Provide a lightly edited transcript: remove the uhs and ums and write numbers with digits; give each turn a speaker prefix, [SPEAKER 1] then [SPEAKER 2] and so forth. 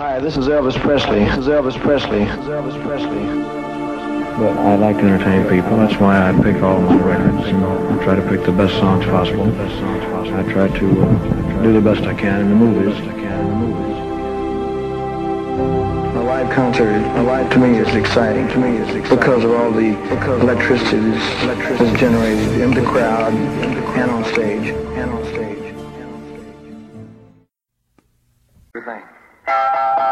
[SPEAKER 1] Hi, this is Elvis Presley. This is Elvis Presley. This is Elvis Presley. But I like to entertain people. That's why I pick all my records. You know, I try to pick the best songs possible. I try to do the best I can in the movies. A live concert, to me, is exciting. Because of all the electricity that's generated in the crowd and on stage.